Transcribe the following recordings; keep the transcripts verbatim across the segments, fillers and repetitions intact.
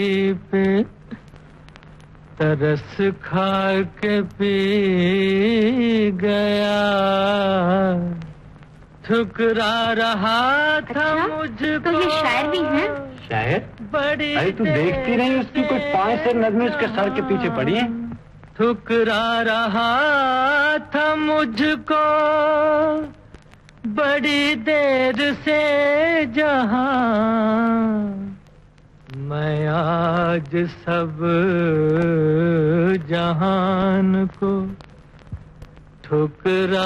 पे तरस खा के पी गया, ठुकरा रहा था अच्छा? मुझको। तो ये शायर भी हैं? शायर? बड़ी अरे तू देखती नहीं उसकी कोई पांच से नज़में उसके सर के पीछे पड़ी हैं। ठुकरा रहा था मुझको बड़ी देर से जहां, मैं आज सब जहान को ठुकरा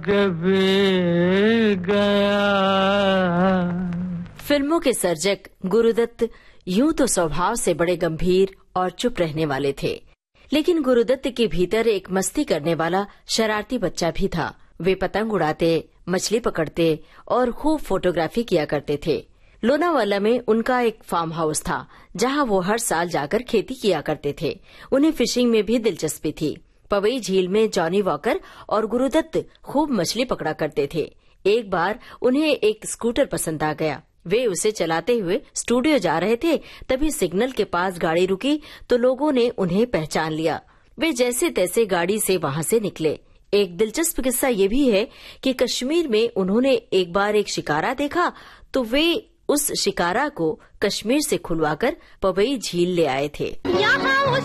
गया। फिल्मों के सर्जक गुरुदत्त यूं तो स्वभाव से बड़े गंभीर और चुप रहने वाले थे, लेकिन गुरुदत्त के भीतर एक मस्ती करने वाला शरारती बच्चा भी था। वे पतंग उड़ाते, मछली पकड़ते और खूब फोटोग्राफी किया करते थे। लोनावाला में उनका एक फार्म हाउस था, जहां वो हर साल जाकर खेती किया करते थे। उन्हें फिशिंग में भी दिलचस्पी थी। पवई झील में जॉनी वॉकर और गुरुदत्त खूब मछली पकड़ा करते थे। एक बार उन्हें एक स्कूटर पसंद आ गया। वे उसे चलाते हुए स्टूडियो जा रहे थे, तभी सिग्नल के पास गाड़ी रुकी तो लोगों ने उन्हें पहचान लिया। वे जैसे तैसे गाड़ी से वहां से निकले। एक दिलचस्प किस्सा ये भी है कि कश्मीर में उन्होंने एक बार एक शिकारा देखा, तो वे उस शिकारा को कश्मीर से खुलवाकर पवई झील ले आए थे।